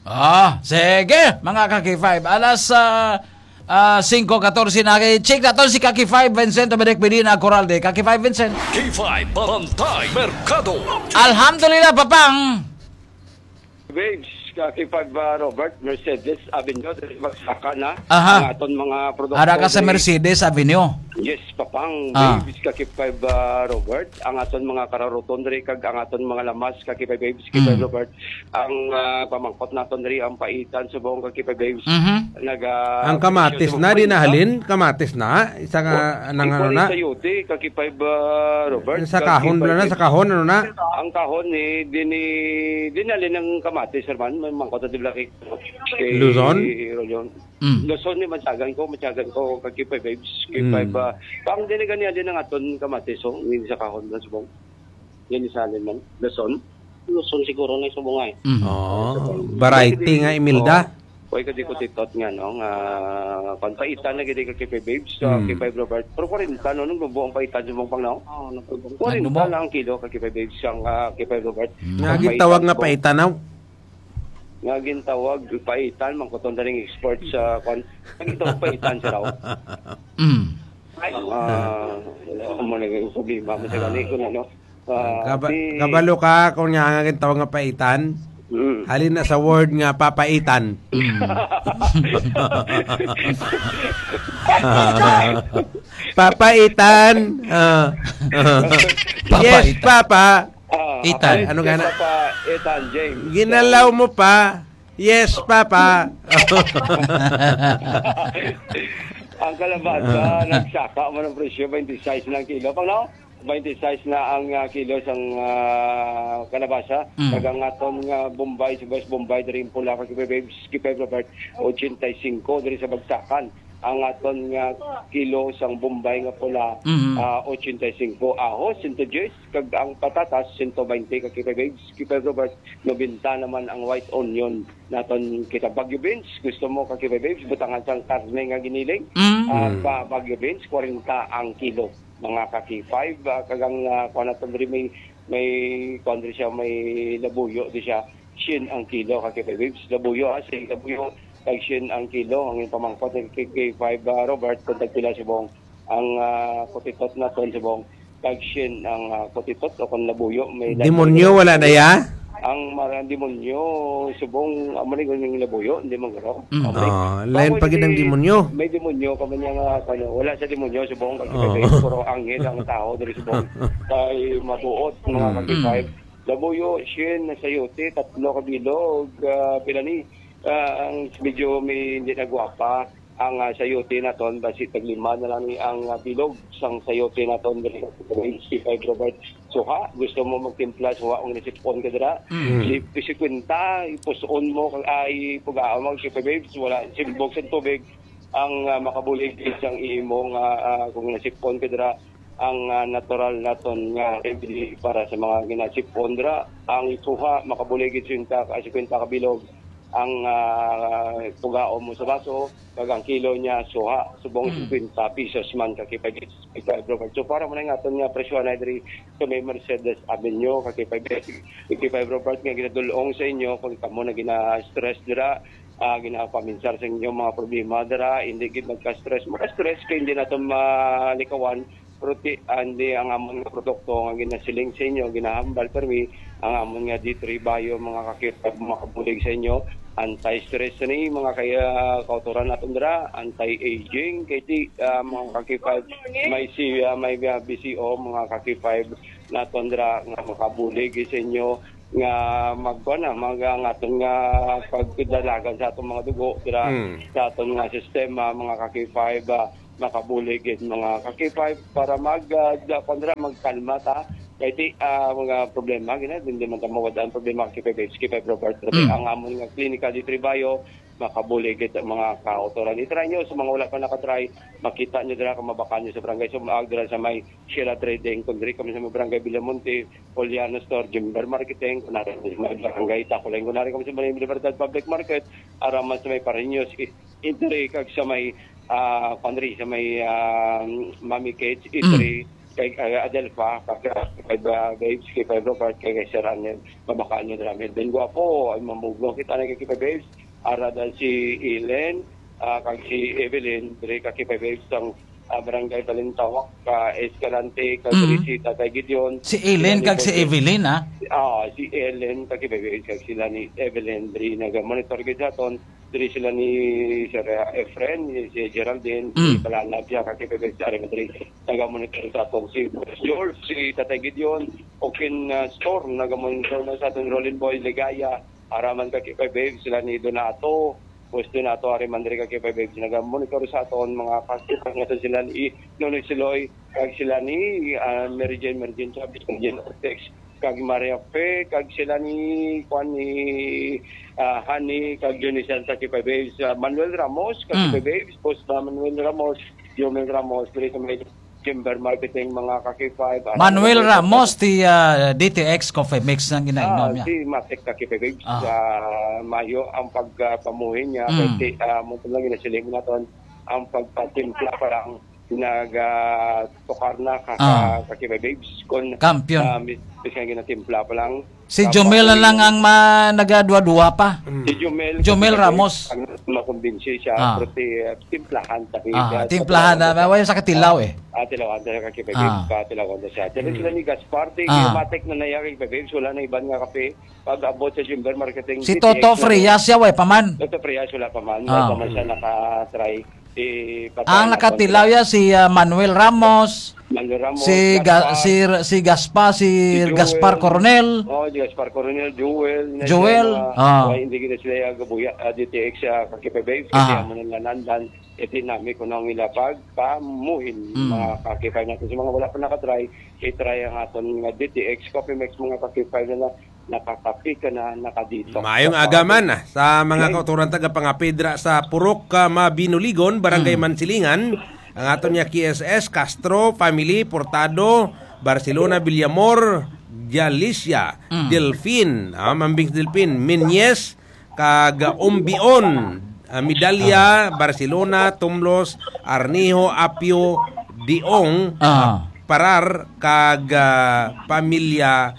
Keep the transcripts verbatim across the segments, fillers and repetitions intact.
Ah, sige, mga Kaki five. Alas uh, uh, five fourteen na kay check naton si Kaki five Vincent Dominic Medina Coralde. Kaki five Vincent. K five Bantay Mercado. Alhamdulillah, papang. Waves, Kaki five uh, Robert, Mercedes Avenue, magsaka na Aha. ang aton mga produkto. Ara ka sa Mercedes Avenue. Yes, papang. Ah. Waves, Kaki five uh, Robert, ang aton mga kararoton diri kag ang aton mga lamas, Kaki five Waves, Kaki five Mm. Robert, ang uh, pamangkot naton diri ang paitan subong Kaki five Waves. Mhm. Nag uh, Ang kamatis na dinahalin, kamatis na isa nga nang ano na. Sa yuti, Kaki five uh, Robert. Sa kahon na na, sa kahon ano na. Ang kahon ni dini dinali ng kamatis man may mangkot di laki kay Luzon? Luzon. Mm. Luzon ni matyagan ko, matyagan ko kay five Waves, kay Mm. five uh, pang dini ganiya din ang aton kamatis so hindi sa kahon na subong. Yan isa din man. Luzon. Luzon siguro na subong ay. Mm. Oh, variety nga Imelda. Oy kadi ko titot nga no nga pagpaitan na gid kay five Waves so Mm. kay five Robert. Pero ko rin tanong nung buong paitan subong pang no. Oh, nagbubuong. Ko rin Nagbubuong. lang ang kilo kay five Waves ang uh, kay five Robert. Nga gitawag nga paitanaw. Nga gintawag paitan man kuton daring export sa kon gitawag paitan sa raw. Mm. Ah, uh, mo nang problema mo sa gani ko no. Ah, Kaba, di- kabalo ka kung nga nga gitawag nga paitan. Mm. Halin na sa word nga papaitan. Papaitan. Ah. Yes, papa. Ah, Itan. ako, Ano si gana? Papa Itan James. Ginalaw mo pa. Yes, papa. Ang kalabasa nagsaka mo ng presyo twenty-six lang kilo pang no? twenty-six na ang uh, kilo sang uh, kalabasa. Mm. Kagang aton nga Bombay, sa West Bombay diri pula ka kay Skipper Robert eighty-five diri sa bagsakan. Ang aton nga kilo sang Bombay nga pula Mhm. uh, eighty-five. Ahos one hundred ten kag ang patatas one hundred twenty ka kay Skipper Robert ninety naman ang white onion naton kita Baguio Beans. Gusto mo ka kay Babes butangan sang karne nga giniling. Mm. Ah, pa Baguio Beans forty ang kilo mga kaki five uh, kagang uh, kuan naton diri may may kuan diri siya may labuyo di siya shin ang kilo kaki Babes labuyo ha say labuyo kag shin ang kilo ang pamangkot kay K five uh, Robert kung tagpila subong ang uh, kotitot naton subong kag shin ang uh, kotitot o kon labuyo may Demonyo wala na ya? ang marang demonyo subong amo ni ning labuyo hindi man garo. Mm. Oh, lain pa gid ang demonyo. May demonyo ka man nga kano wala sa demonyo subong kasi Oh. oh. puro anghel ang tao diri subong kay mabuot mga Mm. kaki five. Labuyo shin na sayote tatlo ka bilog uh, pila ni uh, ang medyo may hindi na gwapa ang uh, sayote naton basi taglima na lang ni ang uh, bilog sang sayote naton diri sa five Robert. So ha, gusto mo magtimpla so ang nisipon ka dira. Mm. Si si kwenta ipuson mo kag ay pugaa mo si Babes wala silbog sa tubig ang uh, makabulig isang imo nga uh, kung nasipon ka dira ang uh, natural naton nga remedy para sa mga ginasipon dira ang isuha makabulig isenta ka si kwenta ka bilog ang uh, pugao mo sa baso kag ang kilo niya suha subong Mm. fifty pesos man ka kay Robert. So para mo na nga aton nga presyo na diri sa may Mercedes Avenue ka kay five Robert nga ginadulong sa inyo kung kamo na gina-stress dira uh, ginapaminsar sa inyo mga problema dira hindi gid magka-stress maka-stress kay hindi nato malikawan prote andi ang amon nga produkto nga ginasiling sa inyo ginahambal permi ang amon nga D three Bio mga kakita makabulig sa inyo anti-stress ni mga kaya kauturan naton dira anti-aging kay di uh, mga kaki five may si uh, may uh, B C O mga kaki five naton dira nga makabulig sa inyo nga magkuan na mga aton nga pagdalagan sa atong mga dugo dira Mm. sa aton nga sistema mga kaki five uh, makabulig mga kaki five para mag uh, dira magkalma ta kay di uh, mga problema gina hindi man ta mawadaan problema kay five kay five Robert Mm. ang amon nga klinika di Tribayo makabulig ang mga kautoran i-try nyo sa mga wala pa nakatry makita nyo dira kung mabakan nyo sa barangay so maag dira sa may Sheila Trading kung diri kami sa may barangay Villamonte Poliano Store Jimber Marketing kung narin sa may barangay Takulay kung narin kami sa may Libertad Public Market araman sa may Parinyos intri kag sa may uh, pandri sa may uh, Mami Cage intri kay uh, Adelpha, kay kay uh, Babes, kay kay Robert, kay kay Sir Anel, mabakaan niyo namin. Then guwapo, ay mamugno kita na kay kay Babes, aradan si Ellen, uh, kag si Evelyn, dire kay kay Babes ang uh, Barangay Balintawak, ka Escalante, kag Mm. si Tatay Gideon. Si Ellen kag si Evelyn, ha? Ah, si Ellen kag kay Babes, kag sila ni Evelyn, dire naga-monitor gid aton. Dire sila ni Sir Efren, si Geraldine, Mm. si Palanab siya, kaki Bebes, ari madri, nagamonitor sa atong si George, si Tatay Gideon, Okin uh, Store, nagamonitor na sa atong Rolling Boy, Ligaya, araman kaki Bebes, sila ni Donato, pues Donato, ari mandri kaki Bebes, nagamonitor sa aton mga kasipang nga sila ni Nonoy Siloy, kag sila ni uh, Mary Jane, Mary Jane Chavez, kag Jane Ortex, kag Maria Fe, kag sila ni Juan ni uh, Hani, kag Junisan sa Kipay Babes, uh, Manuel Ramos, kag Mm. Kipay Babes, post na Manuel Ramos, Jomel Ramos, dili sa may Timber Marketing, mga kakipay. Manuel Ramos, ti uh, D T X Coffee Mix nang Ah, ginainom niya. si Matek Kakipay Babes, Ah. sa Mayo, ang pagpamuhin niya, Mm. kasi uh, mo lang ginasiling naton, ang pagpatimpla parang nag-tukar na kaka Ah. Kakipay Babes, kung Kampiyon. uh, bisang ginatimpla pa lang. Si Jomel na lang ang ma nagadwa-dua pa. Si Jomel, Jomel Ramos. Ang makumbinsi siya, Ah. pero ti, uh, timplahan. Tapi, Ah, timplahan na. Wala sa katilaw eh. Ah, tilawan na kakipay, Ah. ah. tilawan na siya. Dito sila ni Gaspar, ti, Ah. matik na nayari, babes, wala na ibang nga kape. Pag abot sa Jimber Marketing. Si Toto Frias siya, way, paman. Toto Frias, wala pa man. Ah. Wala pa man siya nakatry. Ti, Ang nakatilaw ya si uh, Manuel Ramos, Manuel Ramos, si Ga, Gaspar, si si Gaspar, si, Joel. Gaspar Coronel. Oh, si Gaspar Coronel, Joel. na Joel, siya, ah. uh, hindi kita sila yung gabuya, uh, D T X, uh, kakipay babes, Ah. kasi mo nang lanandan, iti nami ko nang ilapag, pamuhin, Mm. mga kakipay natin. Sa mga wala pa nakatry, itry ang aton nga D T X, Coffee Mix, mga kakipay na na, nakakapi ka na, nakadito. Maayong agaman ah, sa mga kauturan taga Pangapedra sa Purok, uh, Mabinuligon, Barangay Mansilingan. Ang aton niya K S S, Castro, Family, Portado, Barcelona, Villamor, Galicia, Mm. Delfin, ah, Mambing Delfin, Minyes, kag Umbion, ah, Medalya, Barcelona, Tumlos, Arnijo, Apio, Diong, Ah. Parar, kag ah, Pamilya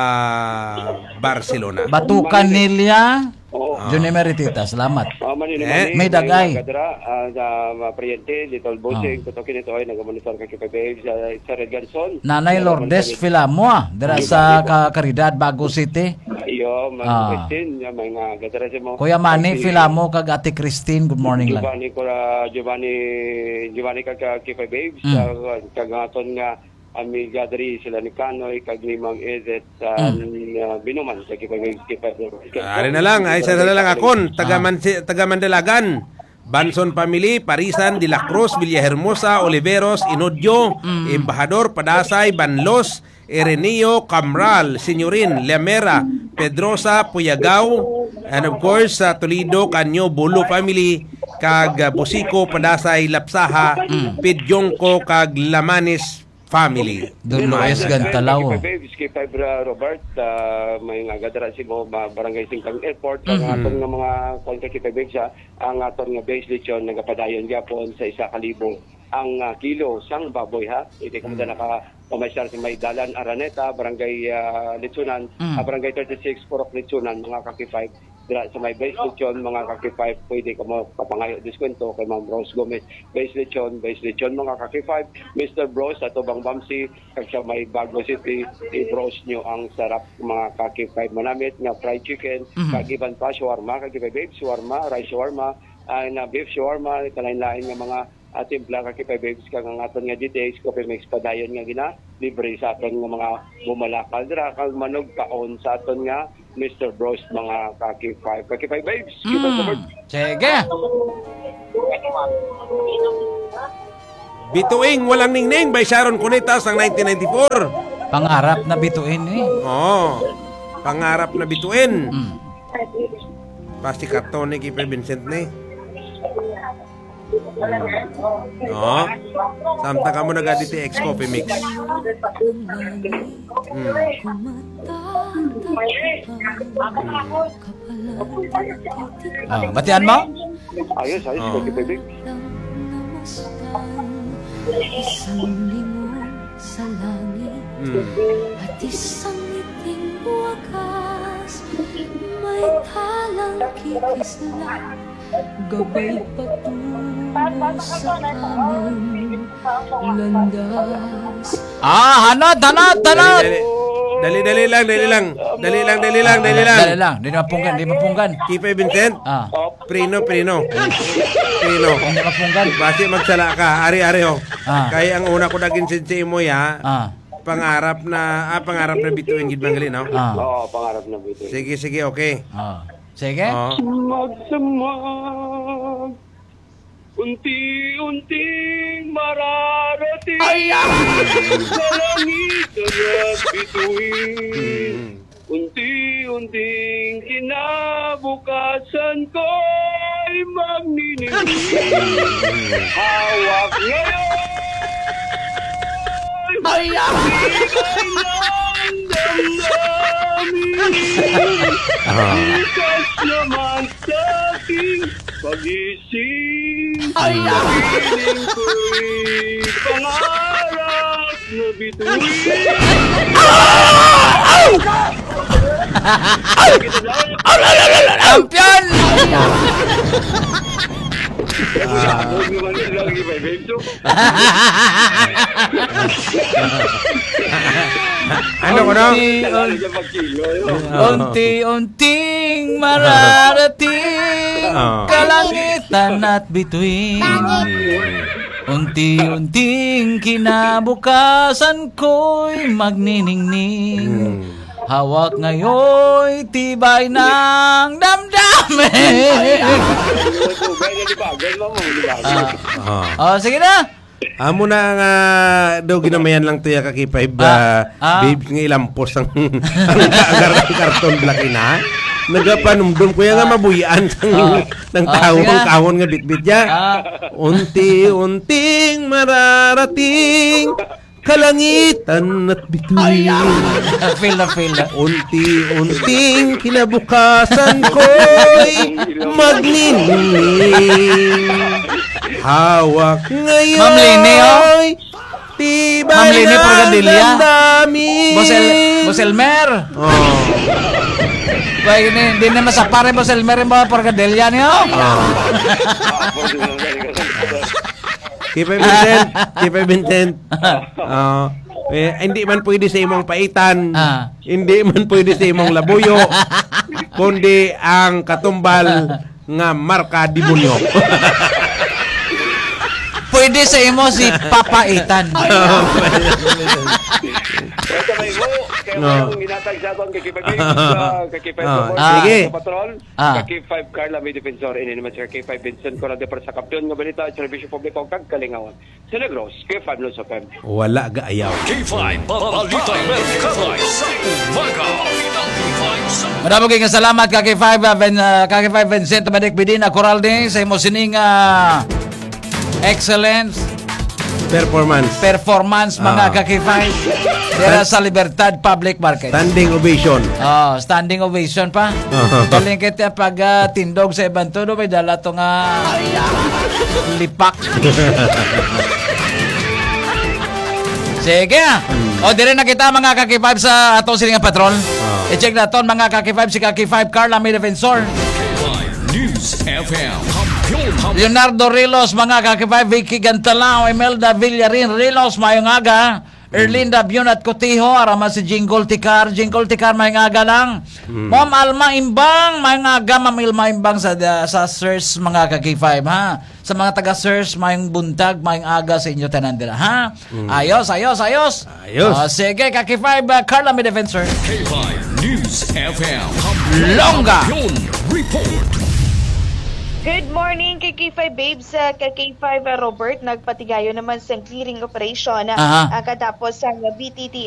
ah, Barcelona. Batukan nilya. Oo. Johnny Meritita, salamat. Ah, manini, Eh, manini, may dagay. mga kadra, ah, sa mga priyente, Little Bosing, Ah. tutokin ito ay nagamonitor kay Kipay Babes, sa sa Red Ganson. Nanay Lourdes Filamoa, dira sa Ka- Caridad, Bago City. Iyo, mga Ah. Christine, yung mga gadara sa mo. Kuya Manny Si Filamo kag Ate Christine, good morning lang. Giovanni ko Giovanni Giovanni kag Kipay Babes, Mm. kag kag aton nga ami gadri sila ni Kanoy kag ni Ma'am Edith sa uh, binuman sa Kipay Babes, Kipay Babes. Ari na lang, ay sa na lang akon, taga, Mansi, taga Mandalagan, Banson Family, Parisan, De La Cruz, Villahermosa, Oliveros, Inodyo, Embajador, Padasay, Banlos, Erenio, Camral, Senyorin, Lemera, Pedrosa, Puyagaw, and of course sa Toledo, Canyo, Bulo Family, kag uh, Busico, Padasay, Lapsaha, Pidyongko, kag Lamanes Family. Don Luis Gantalaw. Kipay Babes, Kipay Bra Robert, ah, may nga gadara si mo ma- Barangay Singkang Airport, ang aton nga mga kontra Kipay Babes, ah, ang aton nga base lechon nagapadayon gyapon sa isa kalibo ang ah, kilo sang baboy ha. Iti kamo na naka pamasyar si Maydalan Araneta, Barangay uh, Lechonan, Mm. ah, Barangay thirty-six, Purok Lechonan, mga kakipay. Dira sa may base lechon, mga kakipay, pwede ka mo papangayo diskwento kay Ma'am Rose Gomez. Base lechon, base lechon, mga kakipay. Mister Bros, ato bang Bamsi, kag sa may Bago City, i-bros nyo ang sarap mga kakipay. Manamit nga fried chicken, Mhm. kag iban pa, shawarma, kakipay babe, shawarma, rice shawarma, ay na beef shawarma, kalain-lain nga mga ating plaka kay babes kag ang aton nga D T X Coffee Mix padayon nga gina libre sa aton nga mga bumalakal dira kag manog kaon sa aton nga Mister Bros mga kaki five kaki five babes. Keep us Mm. covered. Sige. Bituing Walang Ningning by Sharon Cunitas ang nineteen ninety-four. Pangarap na bituin eh. Oo. Pangarap na bituin. Mm. Pasti karton ni Kipay Vincent ni. Oo. Samta ka mo nag D T X Coffee Mix. Mm. Ah, batian mo? Ayos, ayos Oh. kaki five babes. Isang lingon sa sa langit Mm. at isang ngiting wakas, may talang kikisla, gabay patungo sa aming landas. Ah, hanat, hanat, hanat. Dali, dali, dali lang, dali lang. Dali lang, dali lang, dali lang. Dali lang, di mapunggan, di mapunggan. Kipay Vincent. Ah, Prino, prino. Prino. di mapunggan. Basi magsala ka, ari-ari ho. Ah. Kaya ang una ko naging sinsi mo ya, Ah, pangarap na, ah, pangarap na bituin gid manggali, no? ah, Oo, pangarap na bito. Sige, sige, okay. ah. Sige. Oh. Magsamag, unti-unting mararating sa langit at bituin. Unti-unting kinabukasan ko'y magniningning. Hawak ngayon, magbigay ng damdamin. Bukas naman sa aking pag-isip, piling ko'y pangarap na bituin. Champion! Huwag naman sila lagi may babe. Ano ko, no? Kailangan niya magkilo. Unti-unting mararating Ah. kalangitan at bituin. Unti-unting kinabukasan ko'y magniningning. Hawak ngayon tibay ng damdamin. Oh. Oh, sige na. Amo na nga daw ginamayan lang to ya kakipay ba Ah, ah. babe nga ilampos ang ang agar ang karton black ina. Nagapanumdum ko ya nga mabuyan sang ng Ah, tao sige ang na. kahon nga bitbit ya. Ah. Unti-unting mararating kalangitan at bituin. Feel na, feel na. Unti-unting kinabukasan ko'y magniningning. Hawak ngayon. Ma'am Lini, oh. Tibay Ma'am Lini ng Porgadilla. damdamin. Boss, El, Boss Elmer. Oh. Baik ini, di na masapare Boss Elmer yung mga porgadelya niyo. Kipay Vincent, Kipay Vincent. Oh. Eh, hindi man pwede sa imong paitan. Ah. Hindi man pwede sa imong labuyo. Kundi ang katumbal nga marka demonyo. Pwede sa imo si Papa Ethan. Ito may mo, kaya No. walang minatag sa akong kakipag kakipag Ah, sa sige. patrol, Ah. kakipag Carla may defensor, ini naman si kakipag Vincent Corrado para sa kampiyon nga balita at servisyo publiko kag kalingawan. Sa Negros, kakipag Los F M. Wala ga ayaw. K five Balita Mercado sa umaga. K five sa Madamo kay salamat kay five kay five Vincent Madik Bidina Coral din sa imo sining ah, excellence Performance. performance mga Ah. kay five dira sa Libertad Public Market. Standing ovation. Oh, standing ovation pa. Ah. Galing kita pag ah, tindog sa ibang tudo may dala to nga lipak. Sige. O dire na kita mga Kaki five sa ato sining patrol. I-check naton mga Kaki five si Kaki five Carla may defensor. five News F M. Kampiyon. Leonardo Rilos mga Kaki five Vicky Gantalao, Imelda Villarin Rilos mayong aga. Erlinda Bionat Cotiho, arama si Jingle Tikar. Jingle Tikar, may ngaga lang. Ma'am Alma Imbang, may ngaga, Ma'am Ilma Imbang sa, sa Sirs mga ka-K five, ha? Sa mga taga-Sirs, may buntag, may aga sa inyo tanandira, ha? Ayos, ayos, ayos. Ayos. Ah, sige, ka-K five, uh, Carla may defensor. K five News F M. Longga. Kampiyon Report. Good morning, K K five Babes. Sa K K five Robert, nagpatigayo naman sa clearing operation Aha. uh, katapos ang B T T